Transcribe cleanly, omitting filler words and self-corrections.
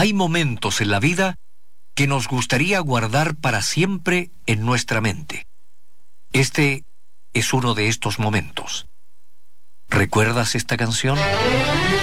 Hay momentos en la vida que nos gustaría guardar para siempre en nuestra mente. Este es uno de estos momentos. ¿Recuerdas esta canción?